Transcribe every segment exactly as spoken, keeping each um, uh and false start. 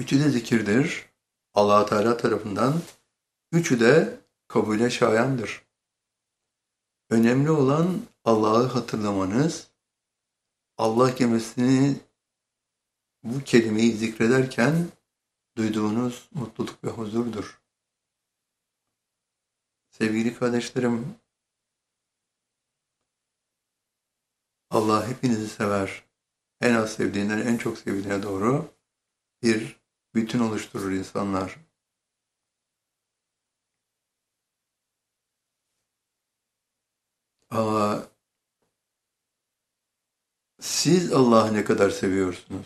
Üçü de zikirdir. Allah Teala tarafından. Üçü de kabule şayandır. Önemli olan Allah'ı hatırlamanız, Allah kelimesini, bu kelimeyi zikrederken duyduğunuz mutluluk ve huzurdur. Sevgili kardeşlerim, Allah hepinizi sever. En az sevdiğinden en çok sevdiğine doğru bir bütün oluşturur insanlar. Ama siz Allah'ı ne kadar seviyorsunuz?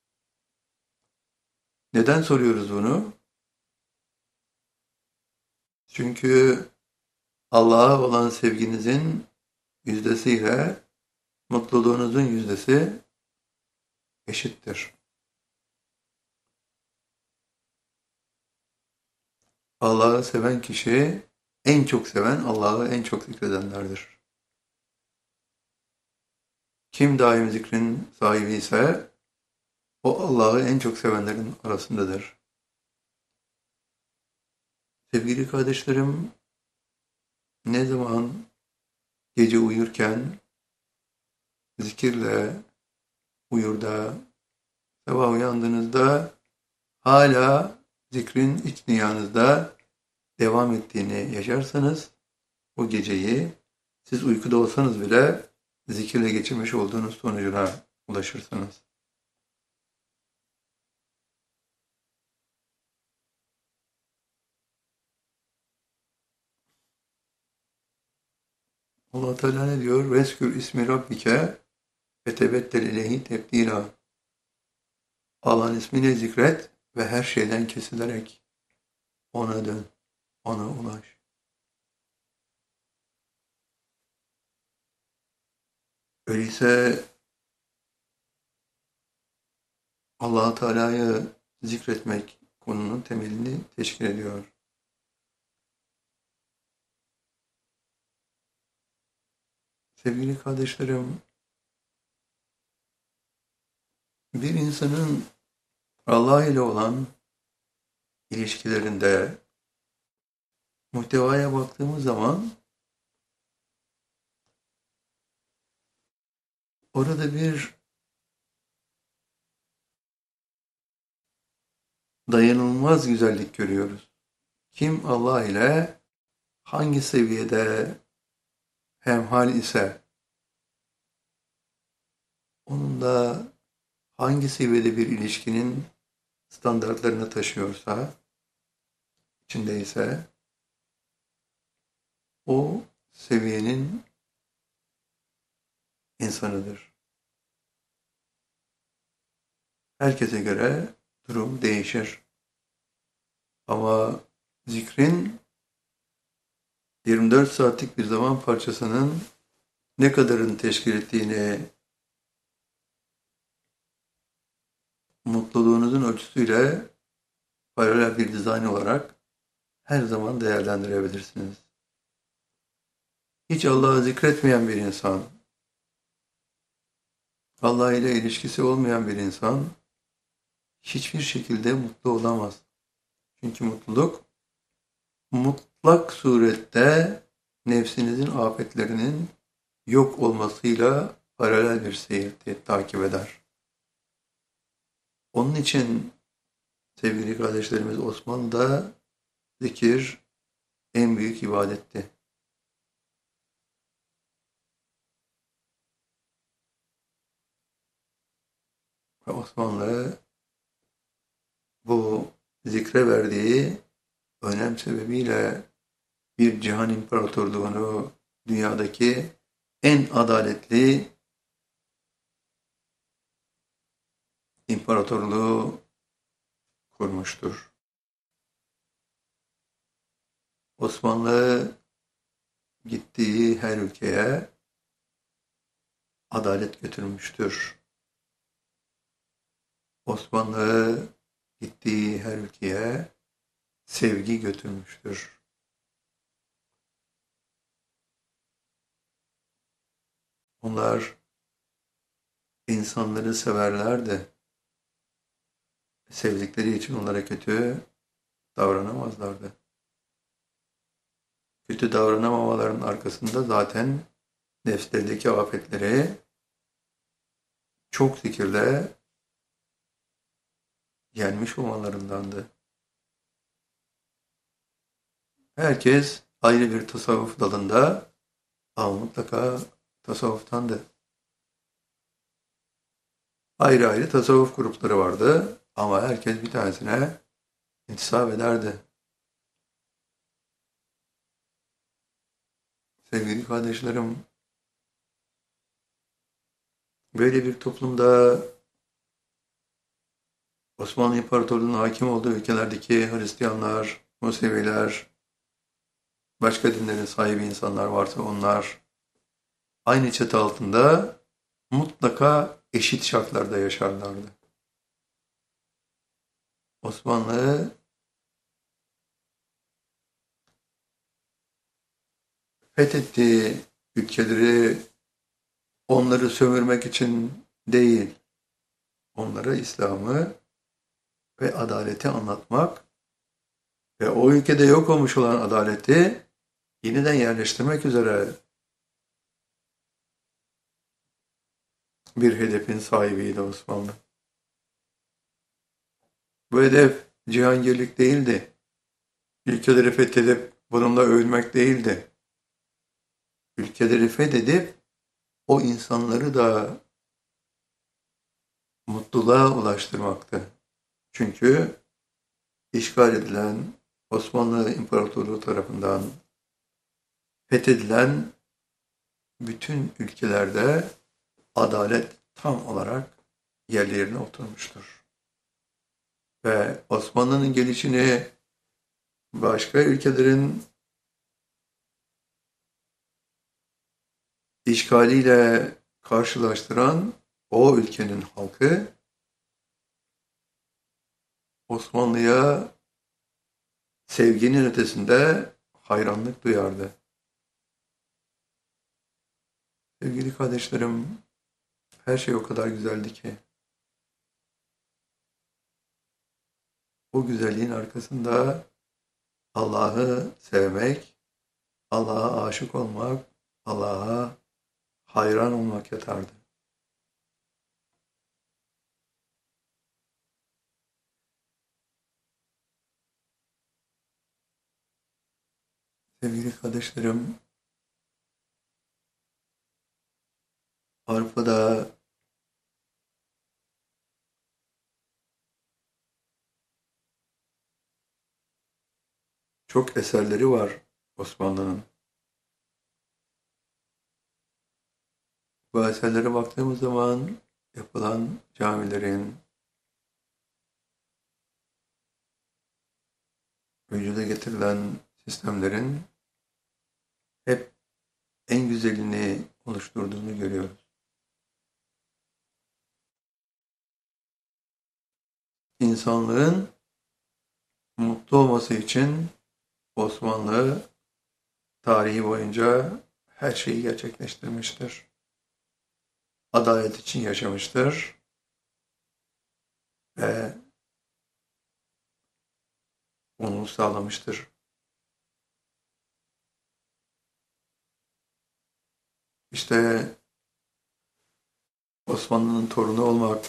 Neden soruyoruz bunu? Çünkü Allah'a olan sevginizin yüzdesiyle mutluluğunuzun yüzdesi eşittir. Allah'ı seven kişi en çok seven, Allah'ı en çok zikredenlerdir. Kim daim zikrin sahibi ise o Allah'ı en çok sevenlerin arasındadır. Sevgili kardeşlerim, ne zaman gece uyurken zikirle uyur da sabah uyandığınızda hala zikrin iç dünyanızda devam ettiğini yaşarsanız o geceyi siz uykuda olsanız bile zikirle geçirmiş olduğunuz sonucuna ulaşırsınız. Allah Teala ne diyor? Veskür ismi rabbike ve tebettel ileyhi tebdila. Allah'ın ismini zikret ve her şeyden kesilerek ona dön, ona ulaş. Öyleyse Allah Teala'yı zikretmek konunun temelini teşkil ediyor. Sevgili kardeşlerim, bir insanın Allah ile olan ilişkilerinde muhtevaya baktığımız zaman orada bir dayanılmaz güzellik görüyoruz. Kim Allah ile hangi seviyede hemhal ise, onunla hangi seviyede bir ilişkinin standartlarını taşıyorsa, içindeyse, o seviyenin insanıdır. Herkese göre durum değişir. Ama zikrin yirmi dört saatlik bir zaman parçasının ne kadarını teşkil ettiğini mutluluğunuzun ölçüsüyle paralel bir dizayn olarak her zaman değerlendirebilirsiniz. Hiç Allah'ı zikretmeyen bir insan, Allah ile ilişkisi olmayan bir insan hiçbir şekilde mutlu olamaz. Çünkü mutluluk mutlak surette nefsinizin afetlerinin yok olmasıyla paralel bir seyir takip eder. Onun için sevgili kardeşlerimiz, Osmanlı'da zikir en büyük ibadetti. Ve Osmanlı bu zikre verdiği önem sebebiyle bir cihan imparatorluğunu, dünyadaki en adaletli imparatorluğu kurmuştur. Osmanlı gittiği her ülkeye adalet götürmüştür. Osmanlı gittiği her ülkeye sevgi götürmüştür. Onlar insanları severlerdi. sevdikleri için onlara kötü davranamazlardı. Kötü davranamamaların arkasında zaten nefslerindeki afetleri çok zikirle yenmiş olmalarındandı. Herkes ayrı bir tasavvuf dalında ama mutlaka tasavvuftandı. Ayrı ayrı tasavvuf grupları vardı ama herkes bir tanesine intisap ederdi. Sevgili kardeşlerim, böyle bir toplumda Osmanlı İmparatorluğu'nun hakim olduğu ülkelerdeki Hristiyanlar, Museviler, başka dinlerin sahibi insanlar varsa onlar aynı çatı altında mutlaka eşit şartlarda yaşarlardı. Osmanlı fethettiği ülkeleri onları sömürmek için değil, onlara İslam'ı ve adaleti anlatmak ve o ülkede yok olmuş olan adaleti yeniden yerleştirmek üzere bir hedefin sahibiydi Osmanlı. Bu hedef cihangirlik değildi. Ülkeleri fethedip bununla övülmek değildi. Ülkeleri fethedip o insanları da mutluluğa ulaştırmaktı. Çünkü işgal edilen Osmanlı İmparatorluğu tarafından fethedilen bütün ülkelerde adalet tam olarak yerlerine oturmuştur. Ve Osmanlı'nın gelişini başka ülkelerin işgaliyle karşılaştıran o ülkenin halkı Osmanlı'ya sevginin ötesinde hayranlık duyardı. Sevgili kardeşlerim, her şey o kadar güzeldi ki o güzelliğin arkasında Allah'ı sevmek, Allah'a aşık olmak, Allah'a hayran olmak yatardı. Sevgili kardeşlerim, Avrupa'da çok eserleri var Osmanlı'nın. Bu eserlere baktığımız zaman yapılan camilerin, vücuda getirilen sistemlerin hep en güzelini oluşturduğunu görüyoruz. İnsanlığın mutlu olması için Osmanlı tarihi boyunca her şeyi gerçekleştirmiştir. Adalet için yaşamıştır ve onu sağlamıştır. İşte Osmanlı'nın torunu olmak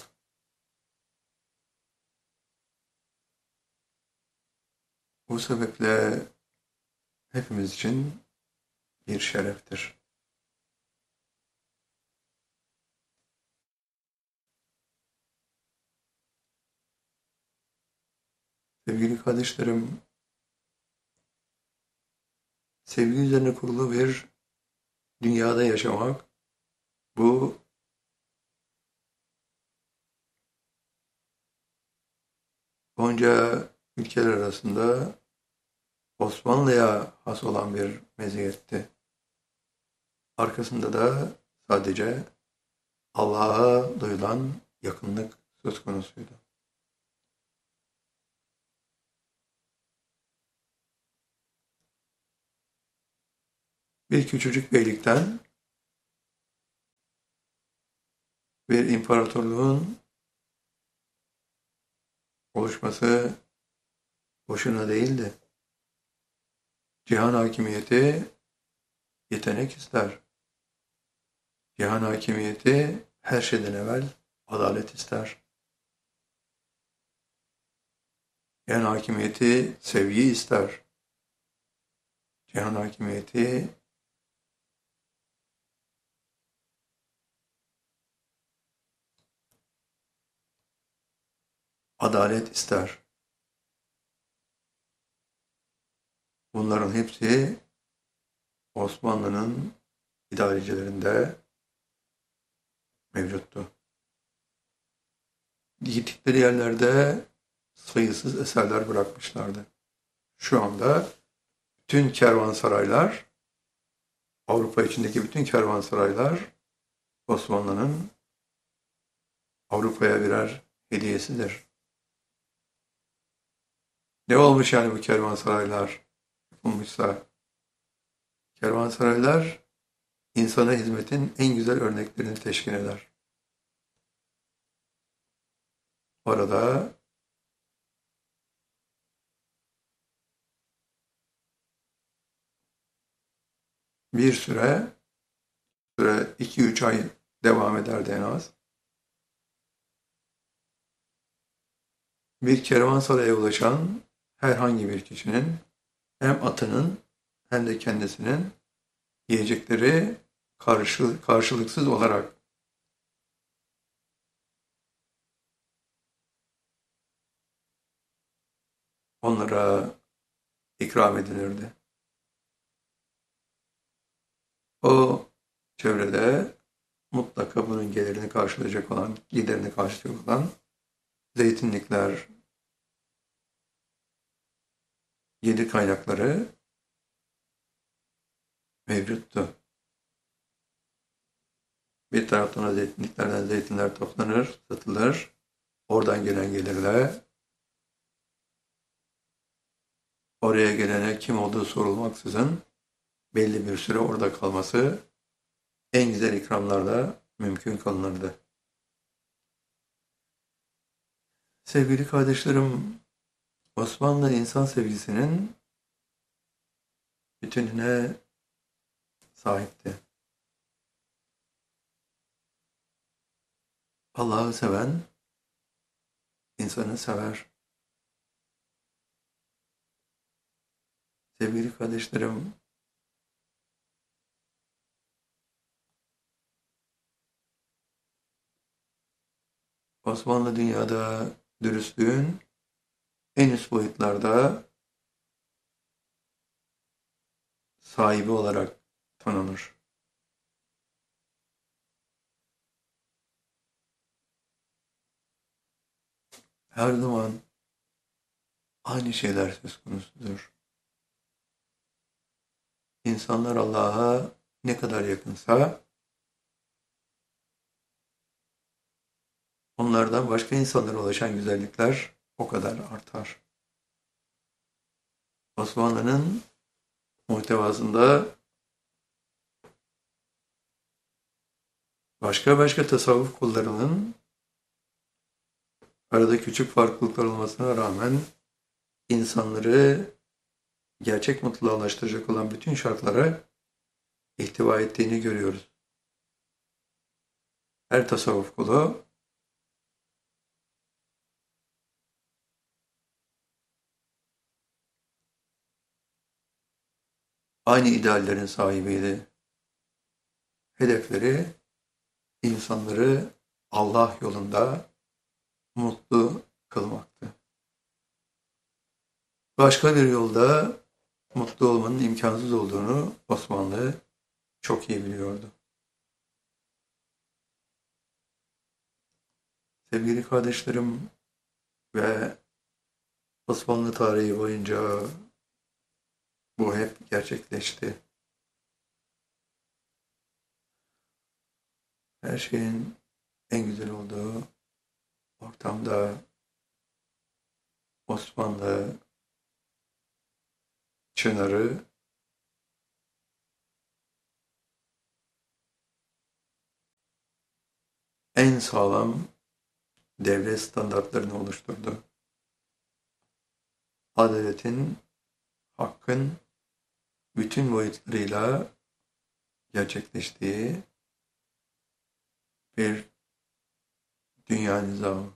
bu sebeple hepimiz için bir şereftir. Sevgili kardeşlerim, sevgi üzerine kurulu bir dünyada yaşamak, bu onca ülkeler arasında Osmanlı'ya has olan bir meziyetti. Arkasında da sadece Allah'a duyulan yakınlık söz konusuydu. Bir küçücük beylikten bir imparatorluğun oluşması boşuna değildi. Cihan hakimiyeti yetenek ister. Cihan hakimiyeti her şeyden evvel adalet ister. Cihan hakimiyeti sevgi ister. Cihan hakimiyeti adalet ister. Bunların hepsi Osmanlı'nın idarecilerinde mevcuttu. Gittikleri yerlerde sayısız eserler bırakmışlardı. Şu anda bütün kervansaraylar, Avrupa içindeki bütün kervansaraylar Osmanlı'nın Avrupa'ya birer hediyesidir. Ne olmuş yani bu kervansaraylar yapılmışsa? Kervansaraylar insana hizmetin en güzel örneklerini teşkil eder. Orada bir süre, süre iki üç ay devam ederdi en az. Bir kervansaraya ulaşan herhangi bir kişinin hem atının hem de kendisinin yiyecekleri karşı, karşılıksız olarak onlara ikram edilirdi. O çevrede mutlaka bunun gelirini karşılayacak olan, giderini karşılayacak olan zeytinlikler, gelir kaynakları mevcuttu. Bir taraftan zeytinliklerden zeytinler toplanır, satılır. Oradan gelen gelirle oraya gelene kim olduğu sorulmaksızın belli bir süre orada kalması en güzel ikramlarla mümkün kılınırdı. Sevgili kardeşlerim, Osmanlı insan sevgisinin bütününe sahipti. Allah'ı seven insanı sever. Sevgili kardeşlerim, Osmanlı dünyada dürüstlüğün en üst boyutlarda sahibi olarak tanınır. Her zaman aynı şeyler söz konusudur. İnsanlar Allah'a ne kadar yakınsa onlardan başka insanlara ulaşan güzellikler o kadar artar. Osmanlı'nın muhtevasında başka başka tasavvuf kollarının arada küçük farklılıklar olmasına rağmen insanları gerçek mutluluğa ulaştıracak olan bütün şartlara ihtiva ettiğini görüyoruz. Her tasavvuf kolu aynı ideallerin sahibiydi. Hedefleri insanları Allah yolunda mutlu kılmaktı. Başka bir yolda mutlu olmanın imkansız olduğunu Osmanlı çok iyi biliyordu. Sevgili kardeşlerim ve Osmanlı tarihi boyunca bu hep gerçekleşti. Her şeyin en güzel olduğu ortamda Osmanlı çınarı en sağlam devlet standartlarını oluşturdu. adaletin, hakkın bütün boyutlarıyla gerçekleştiği bir dünya nizamı.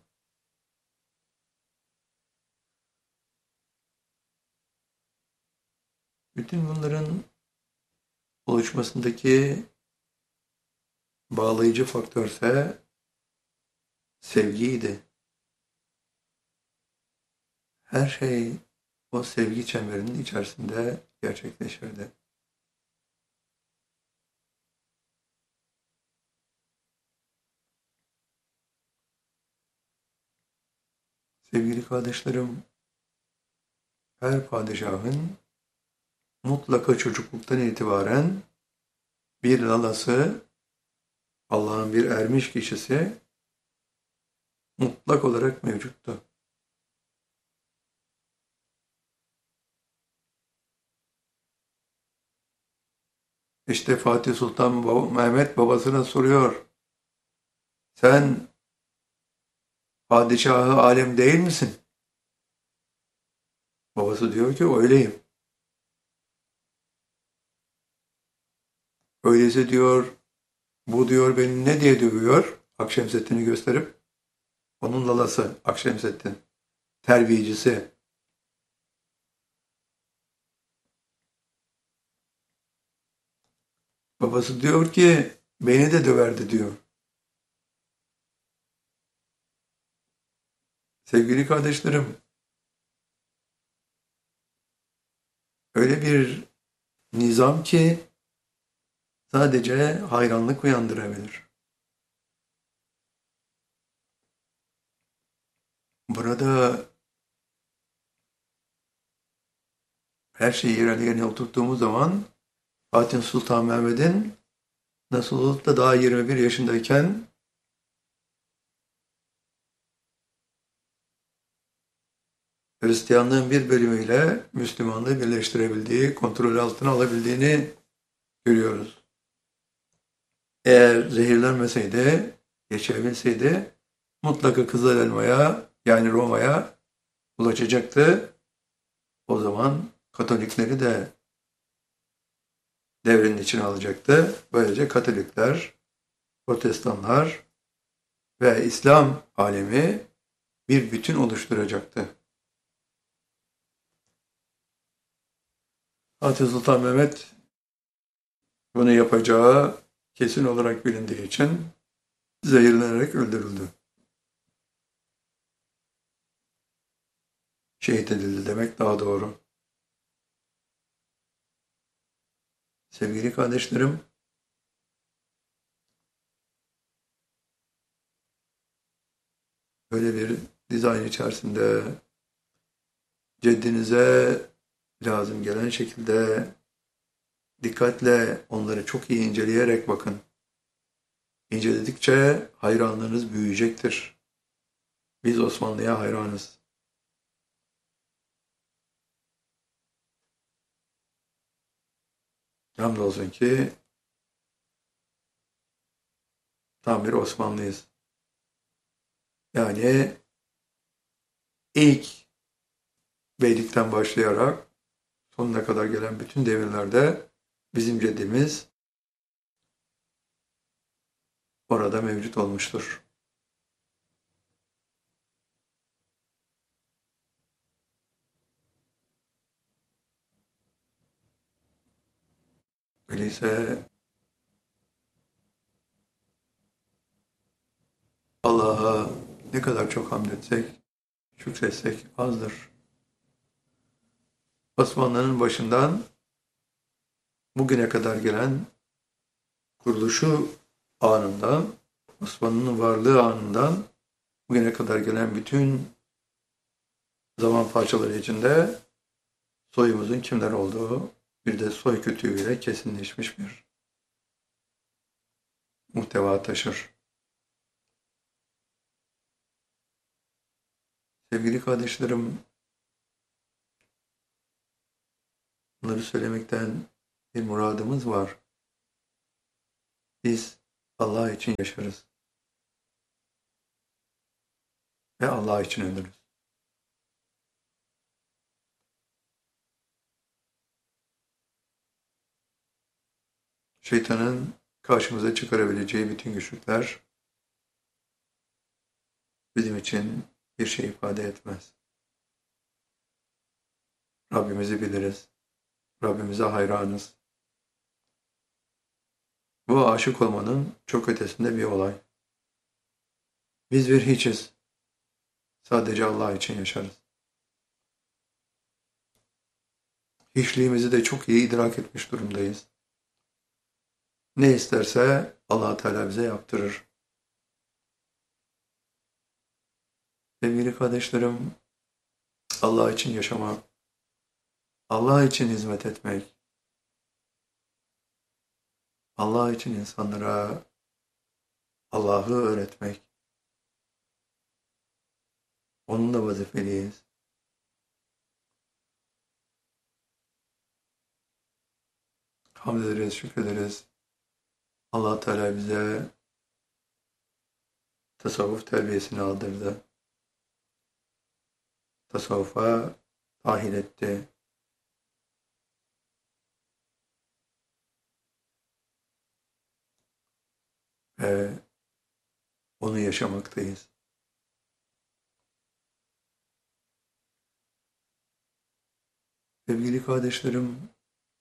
Bütün bunların oluşmasındaki bağlayıcı faktörse sevgiydi. Her şey o sevgi çemberinin içerisinde gerçekleşirdi. Sevgili kardeşlerim, her padişahın mutlaka çocukluktan itibaren bir lalası, Allah'ın bir ermiş kişisi mutlak olarak mevcuttu. İşte Fatih Sultan Mehmet babasına soruyor. Sen padişahı alem değil misin? Babası diyor ki öyleyim. Öyleyse diyor, bu diyor beni ne diye dövüyor? Akşemseddin'i gösterip, onun lalası Akşemseddin, terbiyecisi. Babası diyor ki, beni de döverdi diyor. Sevgili kardeşlerim, öyle bir nizam ki sadece hayranlık uyandırabilir. Burada her şeyi yerine yerine oturttuğumuz zaman Fatih Sultan Mehmet'in nasıl olup da daha yirmi bir yaşındayken Hristiyanlığın bir bölümüyle Müslümanlığı birleştirebildiği, kontrol altına alabildiğini görüyoruz. Eğer zehirlenmeseydi, geçebilseydi mutlaka Kızıl Elma'ya yani Roma'ya ulaşacaktı. O zaman Katolikleri de devrenin içine alacaktı. Böylece Katolikler, Protestanlar ve İslam alemi bir bütün oluşturacaktı. Fatih Sultan Mehmet bunu yapacağı kesin olarak bilindiği için zehirlenerek öldürüldü. Şehit edildi demek daha doğru. Sevgili kardeşlerim, böyle bir dizayn içerisinde ceddinize lazım gelen şekilde dikkatle onları çok iyi inceleyerek bakın. İnceledikçe hayranlığınız büyüyecektir. Biz Osmanlı'ya hayranız. Hamdolsun ki tam bir Osmanlıyız. Yani ilk Beylikten başlayarak sonuna kadar gelen bütün devirlerde bizim ceddimiz orada mevcut olmuştur. Öyleyse Allah'a ne kadar çok hamd etsek, şükretsek azdır. Osmanlı'nın başından bugüne kadar gelen kuruluşu anından, Osmanlı'nın varlığı anından bugüne kadar gelen bütün zaman parçaları içinde soyumuzun kimler olduğu bir de soy kütüğüyle kesinleşmiş bir muhteva taşır. Sevgili kardeşlerim, bunları söylemekten bir muradımız var. Biz Allah için yaşarız ve Allah için ölürüz. şeytanın karşımıza çıkarabileceği bütün güçlükler bizim için bir şey ifade etmez. Rabbimizi biliriz. Rabbimize hayranız. Bu aşık olmanın çok ötesinde bir olay. Biz bir hiçiz. Sadece Allah için yaşarız. Hiçliğimizi de çok iyi idrak etmiş durumdayız. Ne isterse Allah Teala bize yaptırır. Sevgili kardeşlerim, Allah için yaşamak, Allah için hizmet etmek, Allah için insanlara Allah'ı öğretmek, onunla vazifeliyiz. Hamd ederiz, şükrederiz. Allah Teala bize tasavvuf terbiyesini aldırdı. Tasavvufa dahil etti. Ve onu yaşamaktayız. Sevgili kardeşlerim,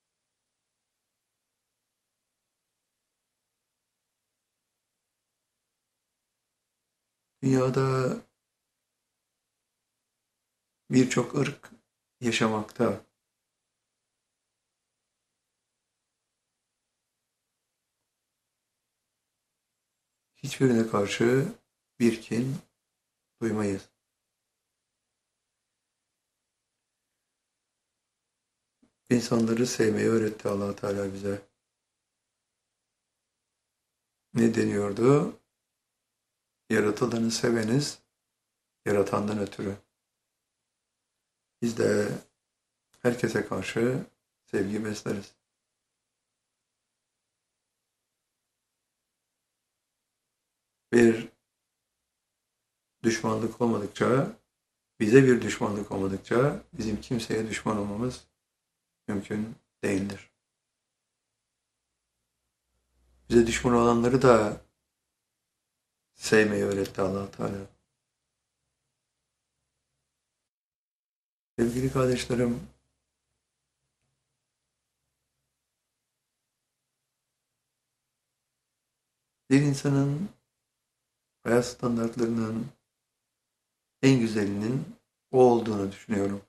dünyada birçok ırk yaşamakta. Hiçbirine karşı bir kin duymayız. İnsanları sevmeyi öğretti Allah Teala bize. Ne deniyordu? Yaratılanı seveniz, yaratandan ötürü. Biz de herkese karşı sevgi besleriz. Bir düşmanlık olmadıkça, bize bir düşmanlık olmadıkça bizim kimseye düşman olmamız mümkün değildir. Bize düşman olanları da sevmeyi öğretti Allah Teala. Sevgili kardeşlerim, bir insanın hayat standartlarının en güzelinin o olduğunu düşünüyorum.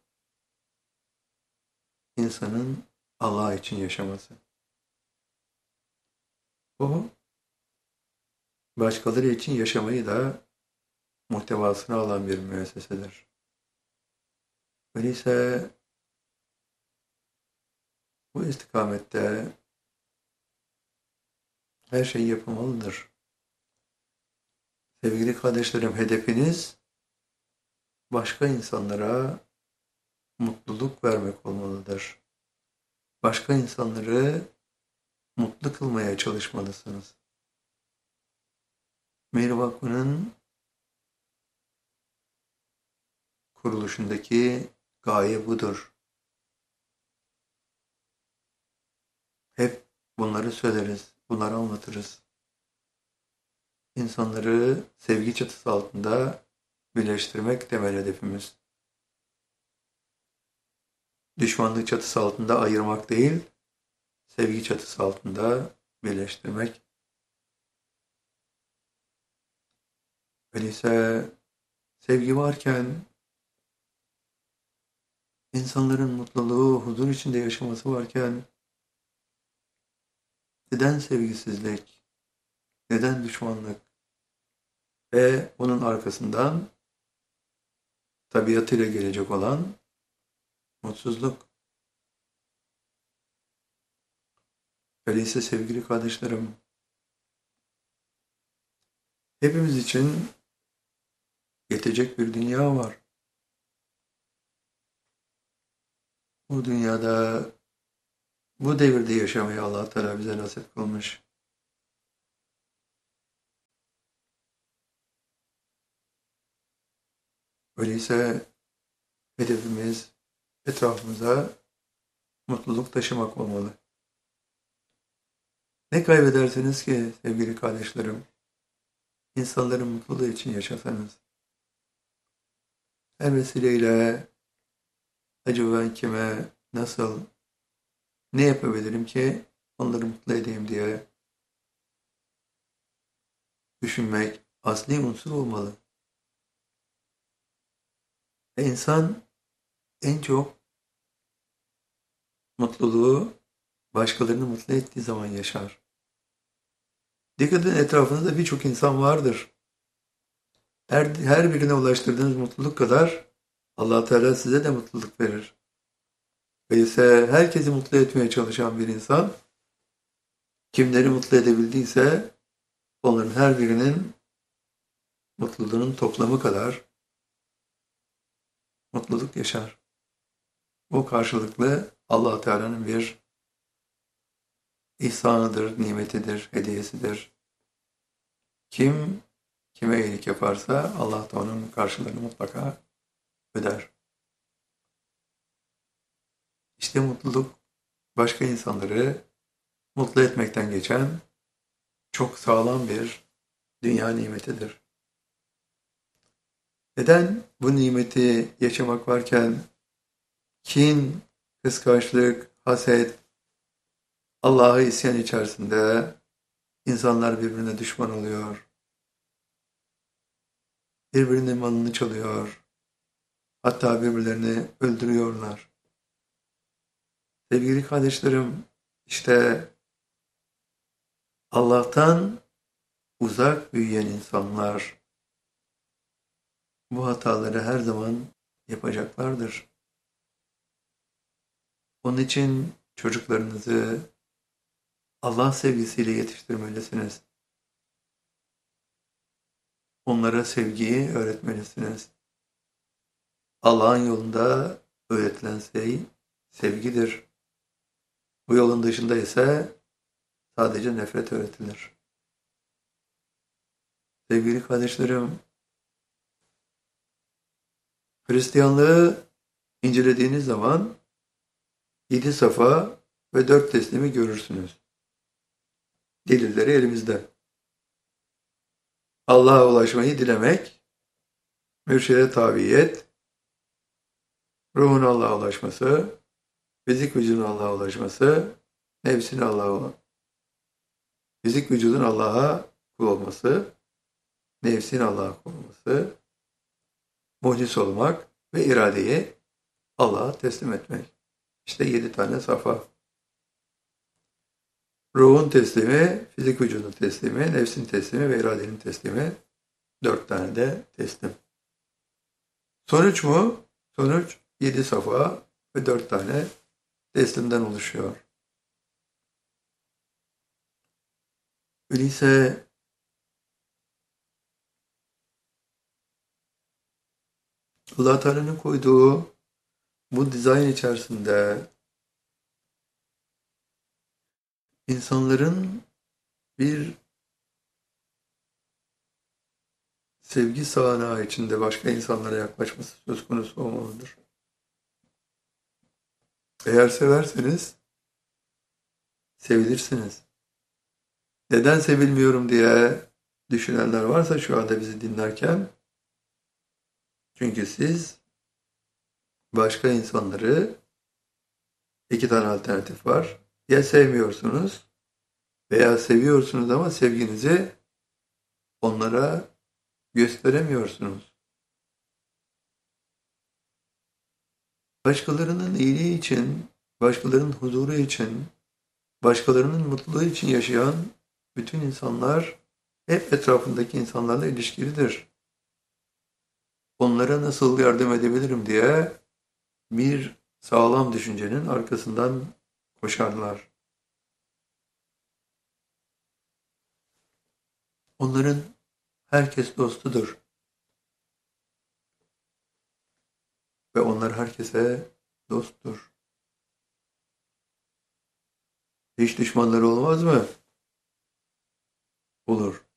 İnsanın Allah için yaşaması. O, başkaları için yaşamayı da muhtevasına alan bir müessesedir. Öyleyse bu istikamette her şey yapılmalıdır. Sevgili kardeşlerim, hedefiniz başka insanlara mutluluk vermek olmalıdır. Başka insanları mutlu kılmaya çalışmalısınız. Meyri Vakfı'nın kuruluşundaki gaye budur. Hep bunları söyleriz, bunları anlatırız. İnsanları sevgi çatısı altında birleştirmek temel hedefimiz. Düşmanlık çatısı altında ayırmak değil, sevgi çatısı altında birleştirmek. Öyleyse sevgi varken, insanların mutluluğu, huzur içinde yaşaması varken, neden sevgisizlik, neden düşmanlık ve bunun arkasından tabiatıyla gelecek olan mutsuzluk. Öyleyse sevgili kardeşlerim, hepimiz için yetecek bir dünya var. Bu dünyada, bu devirde yaşamayı Allah Teala bize nasip kılmış. Öyleyse hedefimiz etrafımıza mutluluk taşımak olmalı. Ne kaybedersiniz ki sevgili kardeşlerim? İnsanların mutluluğu için yaşasanız. Her vesileyle acaba ben kime, nasıl, ne yapabilirim ki onları mutlu edeyim diye düşünmek asli unsur olmalı. E insan en çok mutluluğu başkalarını mutlu ettiği zaman yaşar. Dikkat edin, etrafınızda birçok insan vardır. Her, her birine ulaştırdığınız mutluluk kadar Allah Teala size de mutluluk verir. Ve ise herkesi mutlu etmeye çalışan bir insan, kimleri mutlu edebildiyse onların her birinin mutluluğunun toplamı kadar mutluluk yaşar. Bu karşılıklı Allah Teala'nın bir ihsanıdır, nimetidir, hediyesidir. Kim kime iyilik yaparsa Allah da onun karşılığını mutlaka öder. İşte mutluluk başka insanları mutlu etmekten geçen çok sağlam bir dünya nimetidir. Neden bu nimeti yaşamak varken kin, kıskançlık, haset, Allah'a isyan içerisinde insanlar birbirine düşman oluyor, birbirinin malını çalıyor, hatta birbirlerini öldürüyorlar. Sevgili kardeşlerim, işte Allah'tan uzak büyüyen insanlar bu hataları her zaman yapacaklardır. Onun için çocuklarınızı Allah sevgisiyle yetiştirmelisiniz. Onlara sevgiyi öğretmelisiniz. Allah'ın yolunda öğretilen şey sevgidir. Bu yolun dışında ise sadece nefret öğretilir. Sevgili kardeşlerim, Hristiyanlığı incelediğiniz zaman yedi safa ve dört teslimi görürsünüz. Delilleri elimizde. Allah'a ulaşmayı dilemek, mürşide tabiyet, ruhun Allah'a ulaşması, fizik vücudun Allah'a ulaşması, nefsin Allah'a fizik vücudun Allah'a kul olması, nefsin Allah'a kul olması, muhlis olmak ve iradeyi Allah'a teslim etmek. İşte yedi tane safa. Ruhun teslimi, fizik vücudun teslimi, nefsin teslimi ve iradenin teslimi. Dört tane de teslim. Sonuç mu? Sonuç yedi safa ve dört tane teslimden oluşuyor. Öyleyse Allah Teala'nın koyduğu bu dizayn içerisinde insanların bir sevgi sahnağı içinde başka insanlara yaklaşması söz konusu olmalıdır. Eğer severseniz sevilirsiniz. Neden sevilmiyorum diye düşünenler varsa şu anda bizi dinlerken, çünkü siz başka insanları, iki tane alternatif var. Ya sevmiyorsunuz veya seviyorsunuz ama sevginizi onlara gösteremiyorsunuz. Başkalarının iyiliği için, başkalarının huzuru için, başkalarının mutluluğu için yaşayan bütün insanlar hep etrafındaki insanlarla ilişkilidir. Onlara nasıl yardım edebilirim diye bir sağlam düşüncenin arkasından koşarlar. Onların herkes dostudur. Ve onlar herkese dosttur. Hiç düşmanları olmaz mı? Olur.